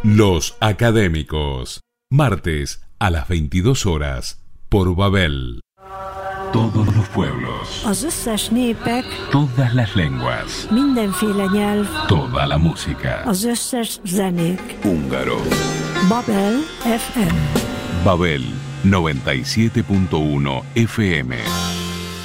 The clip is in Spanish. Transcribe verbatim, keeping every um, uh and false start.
Los Académicos. Martes a las veintidós horas por Babel. Todos los pueblos. Az összes népek. Todas las lenguas. Mindenféle nyelv. Toda la música. Az összes zenék. Húngaro. Babel F M. Babel noventa y siete punto uno F M.